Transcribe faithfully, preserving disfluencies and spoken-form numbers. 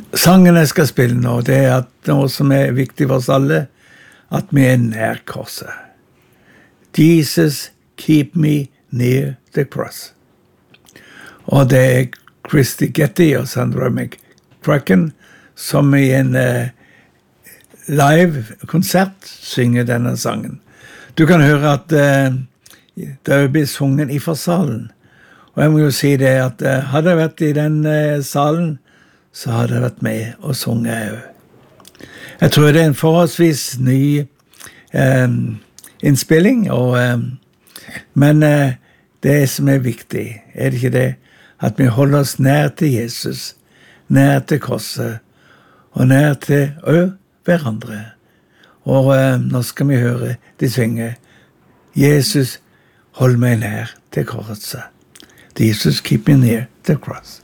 sangen jeg skal spille nå, det er at noe som er viktig for oss alle, at vi er nær korset. Jesus, keep me near the cross. Og det er Christy Getty og Sandra McCracken som i en uh, live-konsert synger denne sangen. Du kan høre at uh, det blir sunget i forsalen. Og jeg må jo si det at uh, hadde jeg vært i den uh, salen, så hadde jeg vært med og sunget. Jeg tror det er en forholdsvis ny um, innspilling, og, um, men uh, det som er viktig, er det ikke det? At vi holder oss nær til Jesus, nær til korset, og nær til ø, hverandre. Og uh, nå skal vi høre de synge, Jesus, hold meg nær til korset. Jesus, keep me near the cross.